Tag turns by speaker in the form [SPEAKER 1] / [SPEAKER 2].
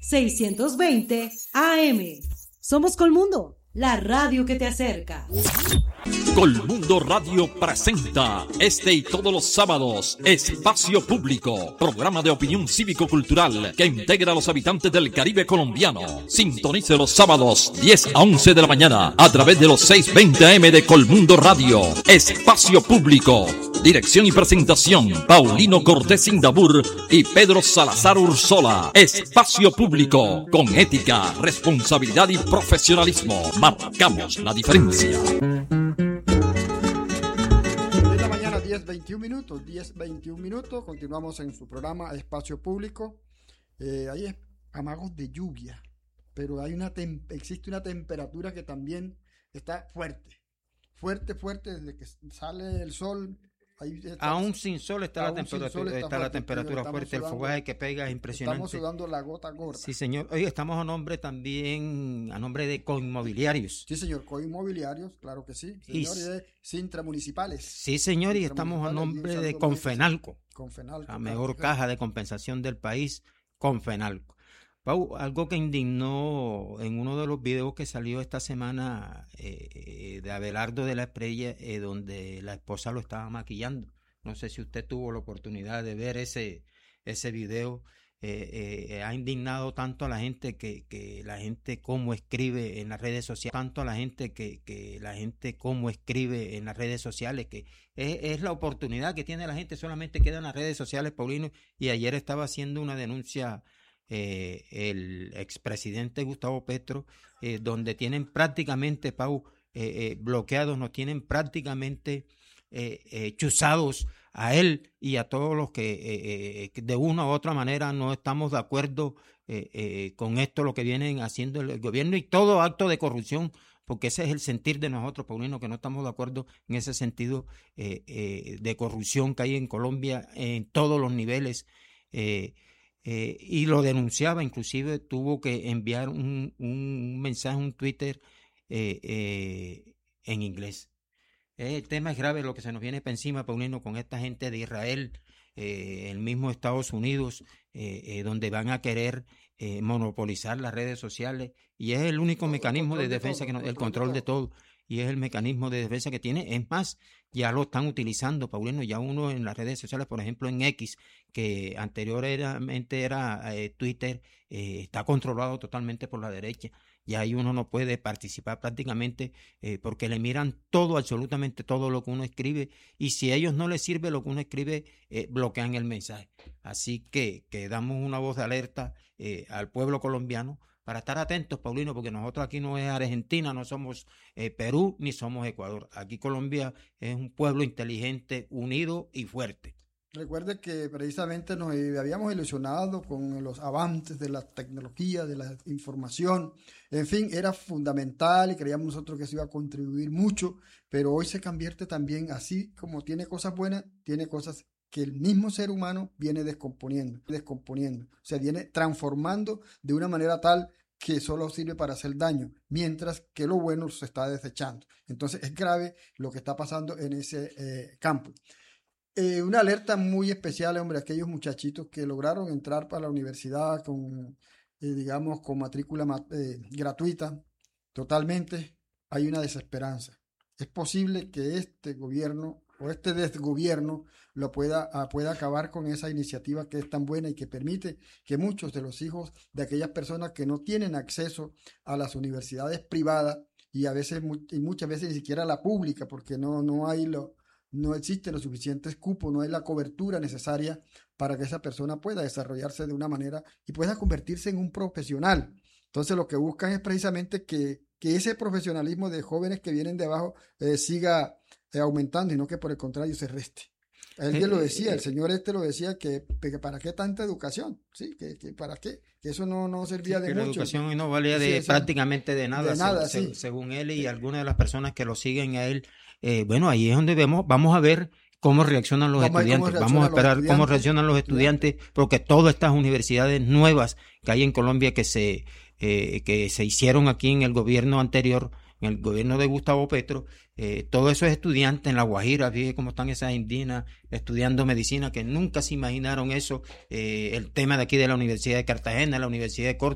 [SPEAKER 1] 620 AM. Somos Colmundo, la radio que te acerca.
[SPEAKER 2] Colmundo Radio presenta este y todos los sábados Espacio Público, programa de opinión cívico-cultural que integra a los habitantes del Caribe colombiano. Sintonice los sábados 10 a 11 de la mañana a través de los 620 AM de Colmundo Radio. Espacio Público. Dirección y presentación, Paulino Cortés Indabur y Pedro Salazar Ursola. Espacio Público, con ética, responsabilidad y profesionalismo. Marcamos la diferencia.
[SPEAKER 3] 10:21 minutos, continuamos en su programa Espacio Público. Hay amagos de lluvia, pero existe una temperatura que también está fuerte, desde que sale el sol.
[SPEAKER 4] Aún sin sol está la temperatura fuerte, el fogaje que pega es impresionante.
[SPEAKER 3] Estamos sudando la gota gorda.
[SPEAKER 4] Sí, señor. Oye, estamos a nombre de Coinmobiliarios.
[SPEAKER 3] Sí, señor, Coinmobiliarios, claro que sí. Señor, y de Sintra Municipales.
[SPEAKER 4] Sí, señor, y estamos a nombre de Confenalco. La mejor caja de compensación del país, Confenalco. Pau, algo que indignó en uno de los videos que salió esta semana de Abelardo de la Espriella, donde la esposa lo estaba maquillando. No sé si usted tuvo la oportunidad de ver ese video. Ha indignado tanto a la gente que la gente cómo escribe en las redes sociales, que es la oportunidad que tiene la gente, solamente queda en las redes sociales, Paulino, y ayer estaba haciendo una denuncia el expresidente Gustavo Petro, donde tienen prácticamente, Pau, bloqueados, nos tienen prácticamente chuzados a él y a todos los que de una u otra manera no estamos de acuerdo con esto, lo que vienen haciendo el gobierno y todo acto de corrupción, porque ese es el sentir de nosotros, Paulino, que no estamos de acuerdo en ese sentido de corrupción que hay en Colombia en todos los niveles. Y lo denunciaba, inclusive tuvo que enviar un mensaje, un Twitter en inglés. El tema es grave, lo que se nos viene para encima, Paulino, con esta gente de Israel, el mismo Estados Unidos, donde van a querer monopolizar las redes sociales, y es el único mecanismo de defensa, el control de todo, y es el mecanismo de defensa que tiene. Es más, ya lo están utilizando, Paulino, ya uno en las redes sociales, por ejemplo en X, que anteriormente era Twitter, está controlado totalmente por la derecha, y ahí uno no puede participar prácticamente porque le miran todo, absolutamente todo lo que uno escribe, y si a ellos no les sirve lo que uno escribe, bloquean el mensaje. Así que damos una voz de alerta al pueblo colombiano para estar atentos, Paulino, porque nosotros aquí no es Argentina, no somos Perú, ni somos Ecuador. Aquí Colombia es un pueblo inteligente, unido y fuerte.
[SPEAKER 3] Recuerde que precisamente nos habíamos ilusionado con los avances de la tecnología, de la información. En fin, era fundamental y creíamos nosotros que eso iba a contribuir mucho, pero hoy se convierte también, así como tiene cosas buenas, tiene cosas que el mismo ser humano viene descomponiendo, o sea, viene transformando de una manera tal que solo sirve para hacer daño, mientras que lo bueno se está desechando. Entonces es grave lo que está pasando en ese campo. Una alerta muy especial, hombre, a aquellos muchachitos que lograron entrar para la universidad con, digamos, con matrícula gratuita, totalmente. Hay una desesperanza. Es posible que este gobierno o este desgobierno lo pueda acabar con esa iniciativa que es tan buena y que permite que muchos de los hijos de aquellas personas que no tienen acceso a las universidades privadas y muchas veces ni siquiera a la pública, porque no existen los suficientes cupos, no hay la cobertura necesaria para que esa persona pueda desarrollarse de una manera y pueda convertirse en un profesional. Entonces lo que buscan es precisamente que ese profesionalismo de jóvenes que vienen de abajo siga aumentando y no que por el contrario se reste. Él lo decía, el señor lo decía, que para qué tanta educación, ¿sí? que para qué, que eso no servía de mucho.
[SPEAKER 4] La educación no valía prácticamente de nada, según él y algunas de las personas que lo siguen a él. Bueno, ahí es donde vamos a ver cómo reaccionan los estudiantes, vamos a esperar cómo reaccionan los estudiantes, porque todas estas universidades nuevas que hay en Colombia que se hicieron aquí en el gobierno anterior, en el gobierno de Gustavo Petro, todos esos estudiantes en La Guajira, fíjate cómo están esas indígenas estudiando medicina, que nunca se imaginaron eso, el tema de aquí de la Universidad de Cartagena, la Universidad de Córdoba,